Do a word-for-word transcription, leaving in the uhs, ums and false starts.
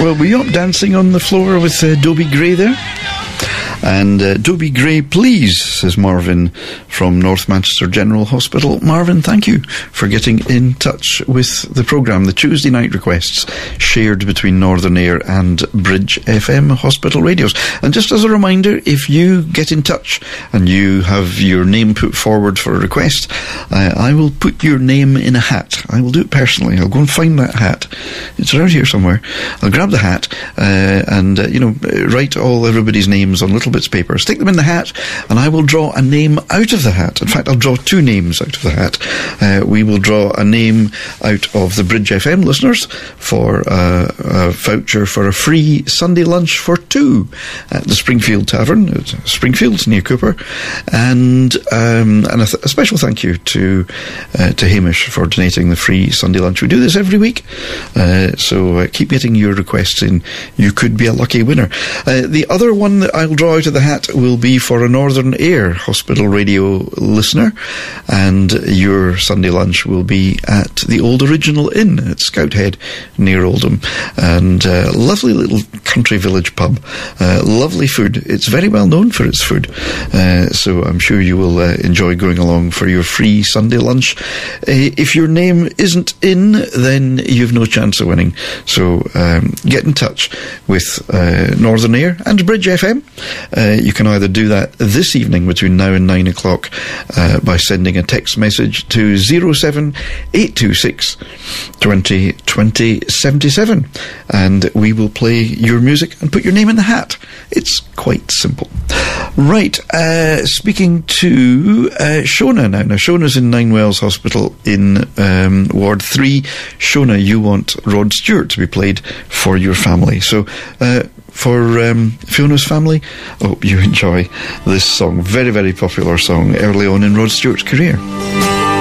Well, were you up dancing on the floor with uh, Dobie Gray there? And uh, Dobie Gray, please, says Marvin from North Manchester General Hospital. Marvin, thank you for getting in touch with the programme. The Tuesday night requests shared between Northern Air and Bridge F M Hospital Radios. And just as a reminder, if you get in touch and you have your name put forward for a request, uh, I will put your name in a hat. I will do it personally. I'll go and find that hat. It's around here somewhere. I'll grab the hat uh, and, uh, you know, write all everybody's names on little bits of paper, stick them in the hat, and I will draw a name out of the hat. In fact, I'll draw two names out of the hat. Uh, we will draw a name out of the Bridge F M listeners for uh, a voucher for a free Sunday lunch for two at the Springfield Tavern, at Springfield, near Cooper. And um, and a, th- a special thank you to uh, to Hamish for donating the free Sunday lunch. We do this every week, uh, so uh, keep getting your requests in. You could be a lucky winner. Uh, the other one that I'll draw out of the hat will be for a Northern Air Hospital Radio listener, and your Sunday lunch will be at the Old Original Inn at Scout Head near Oldham, and uh, lovely little country village pub. Uh, lovely food. It's very well known for its food, uh, so I'm sure you will uh, enjoy going along for your free Sunday lunch. Uh, if your name isn't in, then you've no chance of winning, so um, get in touch with uh, Northern Air and Bridge F M. Uh, you can either do that this evening between now and nine o'clock uh, by sending a text message to zero seven eight two six twenty twenty seventy-seven, and we will play your music and put your name in the hat. It's quite simple. Right, uh, speaking to uh, Shona now. Now, Shona's in Ninewells Hospital in um, Ward three. Shona, you want Rod Stewart to be played for your family. So, uh, for um, Fiona's family, I hope you enjoy this song. Very, very popular song early on in Rod Stewart's career.